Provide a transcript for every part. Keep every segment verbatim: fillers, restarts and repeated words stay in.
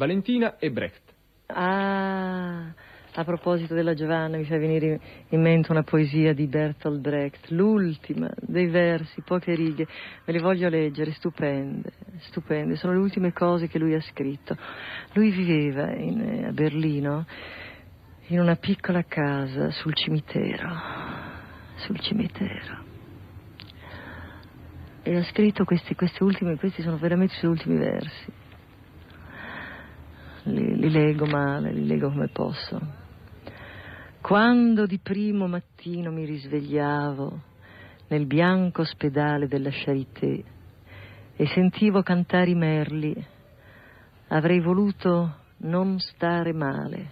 Valentina e Brecht. Ah, a proposito della Giovanna mi fa venire in mente una poesia di Bertolt Brecht, l'ultima dei versi, poche righe, me le voglio leggere, stupende, stupende, sono le ultime cose che lui ha scritto. Lui viveva in, a Berlino in una piccola casa sul cimitero, sul cimitero. E ha scritto questi, questi ultimi, questi sono veramente i suoi ultimi versi. Li, li leggo male, li leggo come posso. Quando di primo mattino mi risvegliavo nel bianco ospedale della Charité e sentivo cantare i merli, avrei voluto non stare male.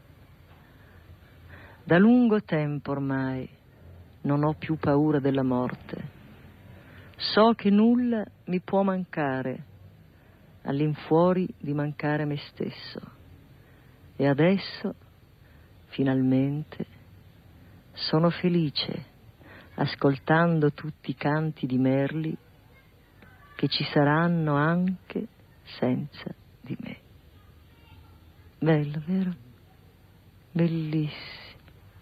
Da lungo tempo ormai non ho più paura della morte. So che nulla mi può mancare all'infuori di mancare a me stesso. E adesso, finalmente, sono felice, ascoltando tutti i canti di merli che ci saranno anche senza di me. Bello, vero? Bellissimo.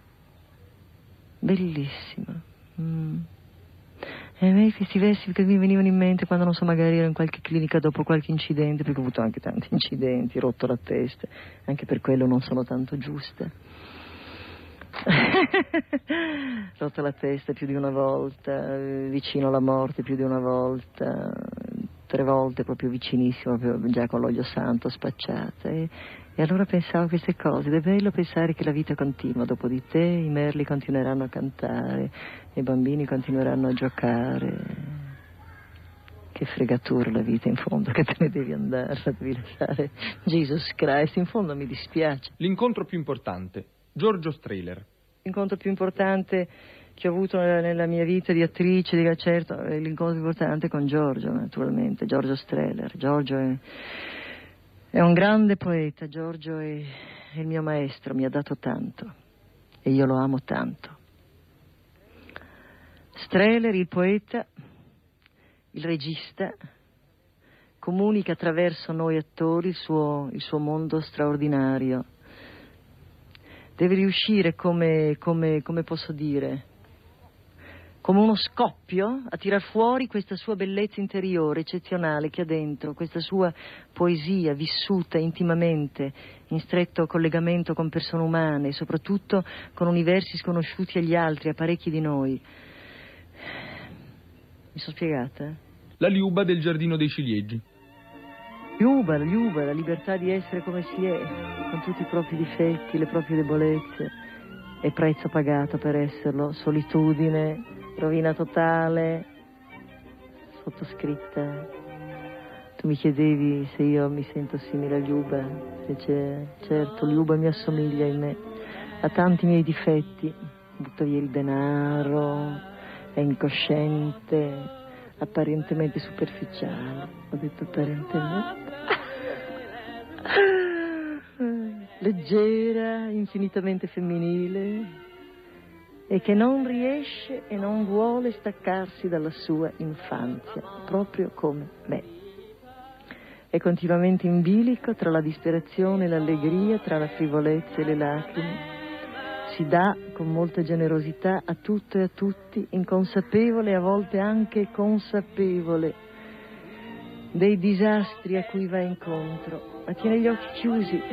Bellissimo. Mm. E a me questi versi che mi venivano in mente quando, non so, magari ero in qualche clinica dopo qualche incidente, perché ho avuto anche tanti incidenti, rotto la testa, anche per quello non sono tanto giusta. Rotto la testa più di una volta, vicino alla morte più di una volta, tre volte proprio vicinissimo, proprio già con l'olio santo spacciata. E, e allora pensavo a queste cose, ed è bello pensare che la vita continua dopo di te, i merli continueranno a cantare, i bambini continueranno a giocare. Che fregatura la vita, in fondo, che te ne devi andare, la devi lasciare. Jesus Christ, in fondo mi dispiace. L'incontro più importante, Giorgio Strehler. L'incontro più importante che ho avuto nella, nella mia vita di attrice, di, certo, è l'incontro più importante con Giorgio, naturalmente, Giorgio Strehler. Giorgio è, è un grande poeta, Giorgio è, è il mio maestro, mi ha dato tanto e io lo amo tanto. Strehler, il poeta, il regista, comunica attraverso noi attori il suo, il suo mondo straordinario. Deve riuscire come, come, come posso dire, come uno scoppio a tirar fuori questa sua bellezza interiore eccezionale che ha dentro, questa sua poesia vissuta intimamente, in stretto collegamento con persone umane e soprattutto con universi sconosciuti agli altri, a parecchi di noi. Mi sono spiegata? La liuba del Giardino dei Ciliegi. Liuba, liuba, la libertà di essere come si è, con tutti i propri difetti, le proprie debolezze, e prezzo pagato per esserlo, solitudine, rovina totale, sottoscritta. Tu mi chiedevi se io mi sento simile a Liuba, invece certo, Liuba mi assomiglia in me, ha tanti miei difetti, butta via il denaro, è incosciente, apparentemente superficiale, ho detto apparentemente, leggera, infinitamente femminile, e che non riesce e non vuole staccarsi dalla sua infanzia, proprio come me. È continuamente in bilico tra la disperazione e l'allegria, tra la frivolezza e le lacrime. Si dà con molta generosità a tutto e a tutti, inconsapevole e a volte anche consapevole dei disastri a cui va incontro, ma tiene gli occhi chiusi,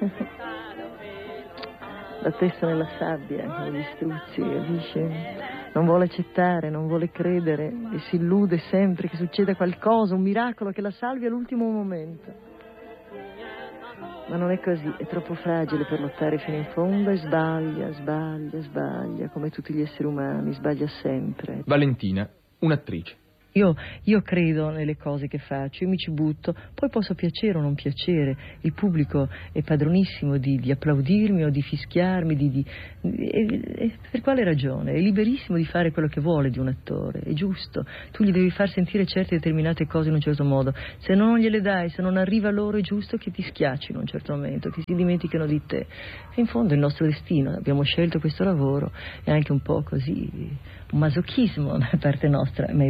la testa nella sabbia, con gli struzzi, e dice, non vuole accettare, non vuole credere e si illude sempre che succeda qualcosa, un miracolo che la salvi all'ultimo momento. Ma non è così, è troppo fragile per lottare fino in fondo e sbaglia, sbaglia, sbaglia, come tutti gli esseri umani, sbaglia sempre. Valentina, un'attrice. Io, io credo nelle cose che faccio, io mi ci butto, poi posso piacere o non piacere, il pubblico è padronissimo di, di applaudirmi o di fischiarmi, di, di, e, e per quale ragione? È liberissimo di fare quello che vuole di un attore, è giusto, tu gli devi far sentire certe determinate cose in un certo modo, se non gliele dai, se non arriva loro è giusto che ti schiacci in un certo momento, che si dimentichino di te, e in fondo è il nostro destino, abbiamo scelto questo lavoro, è anche un po' così, un masochismo da parte nostra, ma è vero,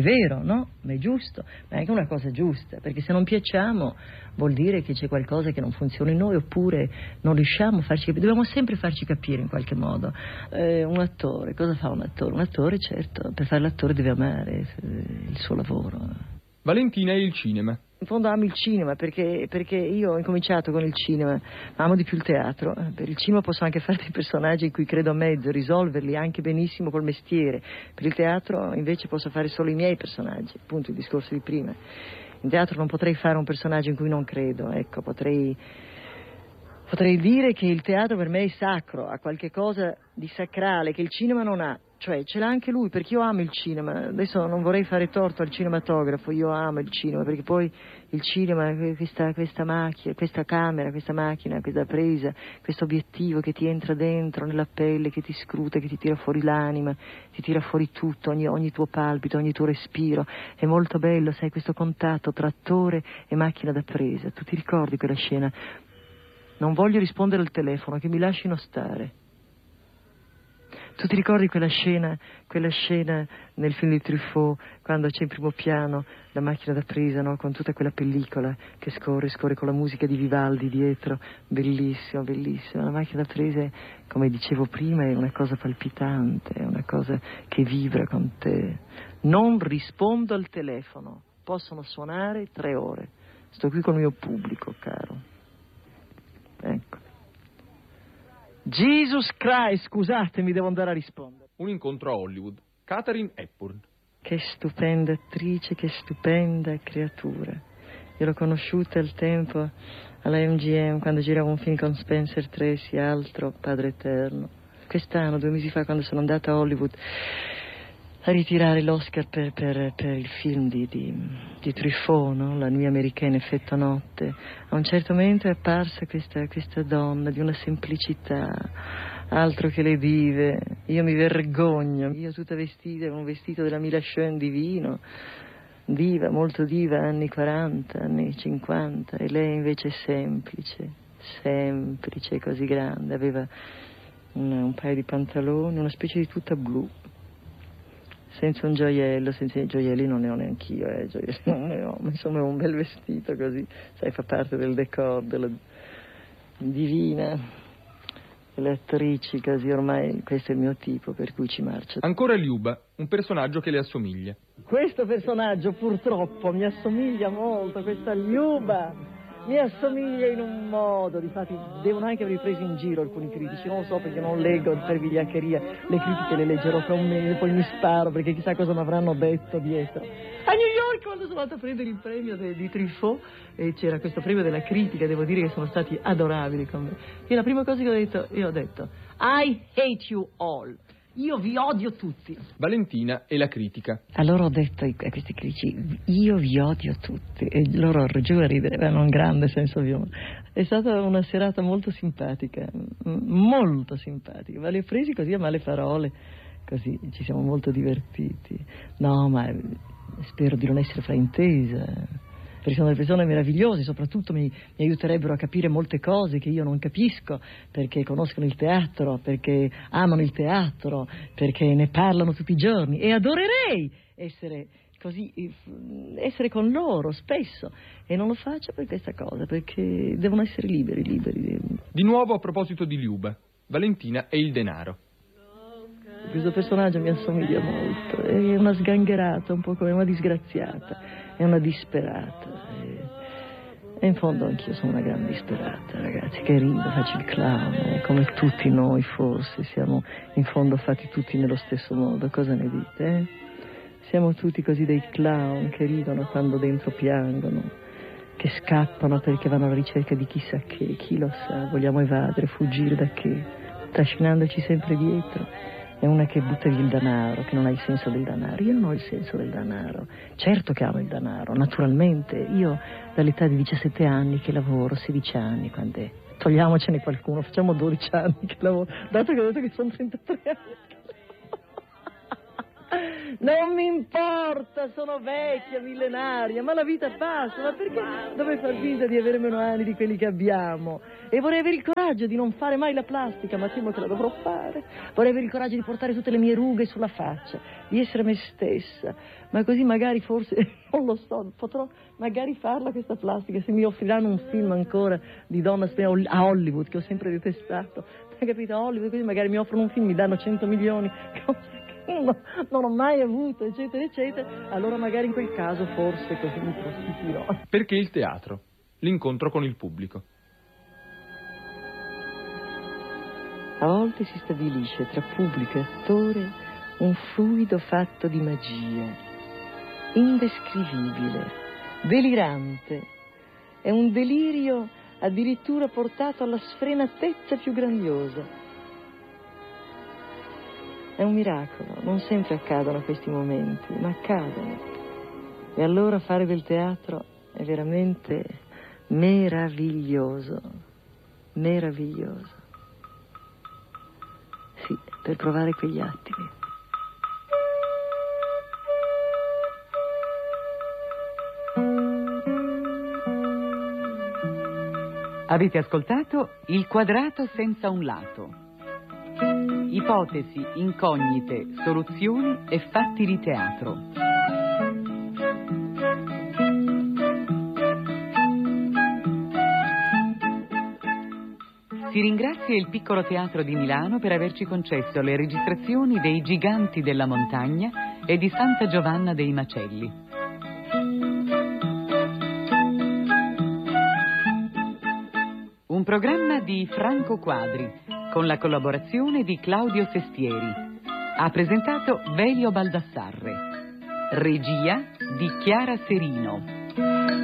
no? Ma è giusto, ma è anche una cosa giusta, perché se non piacciamo vuol dire che c'è qualcosa che non funziona in noi, oppure non riusciamo a farci capire, dobbiamo sempre farci capire in qualche modo. Eh, un attore, cosa fa un attore? Un attore, certo, per fare l'attore deve amare il suo lavoro. Valentina e il cinema. In fondo amo il cinema perché, perché io ho incominciato con il cinema, ma amo di più il teatro. Per il cinema posso anche fare dei personaggi in cui credo a mezzo, risolverli anche benissimo col mestiere. Per il teatro invece posso fare solo i miei personaggi, appunto il discorso di prima. In teatro non potrei fare un personaggio in cui non credo, ecco, potrei, potrei dire che il teatro per me è sacro, ha qualche cosa di sacrale che il cinema non ha. Cioè, ce l'ha anche lui, perché io amo il cinema. Adesso non vorrei fare torto al cinematografo, io amo il cinema, perché poi il cinema, questa, questa macchina, questa camera, questa macchina, questa presa, questo obiettivo che ti entra dentro nella pelle, che ti scruta, che ti tira fuori l'anima, ti tira fuori tutto, ogni, ogni tuo palpito, ogni tuo respiro. È molto bello, sai, questo contatto tra attore e macchina da presa. Tu ti ricordi quella scena? Non voglio rispondere al telefono, che mi lasciino stare. Tu ti ricordi quella scena, quella scena nel film di Truffaut, quando c'è in primo piano la macchina da presa, no? Con tutta quella pellicola che scorre, scorre con la musica di Vivaldi dietro, bellissimo, bellissimo. La macchina da presa, come dicevo prima, è una cosa palpitante, è una cosa che vibra con te. Non rispondo al telefono, possono suonare tre ore. Sto qui col mio pubblico, caro. Ecco. Jesus Christ, scusatemi, devo andare a rispondere. Un incontro a Hollywood. Katharine Hepburn. Che stupenda attrice, che stupenda creatura. Io l'ho conosciuta al tempo alla M G M quando giravo un film con Spencer Tracy, altro Padre Eterno. Quest'anno, due mesi fa, quando sono andata a Hollywood a ritirare l'Oscar per, per, per il film di, di, di Truffaut, no? La Nuit Américaine, Effetto Notte. A un certo momento è apparsa questa, questa donna di una semplicità, altro che le dive. Io mi vergogno, io tutta vestita con un vestito della Mila Schoen divino, diva, molto diva, anni quaranta, anni cinquanta, e lei invece è semplice, semplice, così grande. Aveva una, un paio di pantaloni, una specie di tuta blu, senza un gioiello, senza i gioielli non ne ho neanch'io, eh, gioielli non ne ho, ma insomma un bel vestito così, sai, fa parte del decor della divina, delle attrici così, ormai questo è il mio tipo, per cui ci marcio. Ancora Liuba, un personaggio che le assomiglia. Questo personaggio purtroppo mi assomiglia molto, questa Liuba mi assomiglia in un modo, difatti devono anche aver preso in giro alcuni critici, non lo so perché non leggo per vigliaccheria, le critiche le leggerò fra un mese, poi mi sparo perché chissà cosa mi avranno detto dietro. A New York, quando sono andata a prendere il premio de, di Truffaut, e c'era questo premio della critica, devo dire che sono stati adorabili con me. E la prima cosa che ho detto, io ho detto I hate you all. Io vi odio tutti. Valentina e la critica. Allora ho detto a questi critici, io vi odio tutti, e loro giù a ridere, avevano un grande senso di umore. È stata una serata molto simpatica, molto simpatica, ma li ho presi così a male parole, così ci siamo molto divertiti. No, ma spero di non essere fraintesa, perché sono delle persone meravigliose, soprattutto mi, mi aiuterebbero a capire molte cose che io non capisco, perché conoscono il teatro, perché amano il teatro, perché ne parlano tutti i giorni, e adorerei essere così, essere con loro spesso, e non lo faccio per questa cosa, perché devono essere liberi, liberi. Di nuovo a proposito di Liuba, Valentina e il denaro. Questo personaggio mi assomiglia molto, è una sgangherata, un po' come una disgraziata, è una disperata, e, e in fondo anch'io sono una gran disperata, ragazzi, che rido, faccio il clown, eh, come tutti noi forse, siamo in fondo fatti tutti nello stesso modo, cosa ne dite? Eh? Siamo tutti così dei clown che ridono quando dentro piangono, che scappano perché vanno alla ricerca di chissà che, chi lo sa, vogliamo evadere, fuggire da che, trascinandoci sempre dietro. È una che butta via il denaro, che non ha il senso del denaro. Io non ho il senso del denaro. Certo che amo il denaro, naturalmente. Io dall'età di diciassette anni che lavoro, sedici anni, quando è. Togliamocene qualcuno, facciamo dodici anni che lavoro. Dato che ho detto che sono trentatré anni. Non mi importa, sono vecchia, millenaria, ma la vita passa, ma perché dovrei far finta di avere meno anni di quelli che abbiamo? E vorrei avere il coraggio di non fare mai la plastica, ma temo che la dovrò fare. Vorrei avere il coraggio di portare tutte le mie rughe sulla faccia, di essere me stessa, ma così magari forse, non lo so, potrò magari farla questa plastica, se mi offriranno un film ancora di donna a Hollywood, che ho sempre detestato, hai capito, a Hollywood, così magari mi offrono un film, mi danno cento milioni, No, non ho mai avuto, eccetera, eccetera, allora magari in quel caso forse così mi prostituirò. Perché il teatro? L'incontro con il pubblico. A volte si stabilisce tra pubblico e attore un fluido fatto di magia, indescrivibile, delirante. È un delirio addirittura portato alla sfrenatezza più grandiosa. È un miracolo, non sempre accadono questi momenti, ma accadono. E allora fare del teatro è veramente meraviglioso, meraviglioso. Sì, per provare quegli attimi. Avete ascoltato Il quadrato senza un lato. Ipotesi, incognite, soluzioni e fatti di teatro. Si ringrazia il Piccolo Teatro di Milano per averci concesso le registrazioni dei Giganti della Montagna e di Santa Giovanna dei Macelli. Un programma di Franco Quadri, con la collaborazione di Claudio Sestieri. Ha presentato Velio Baldassarre. Regia di Chiara Serino.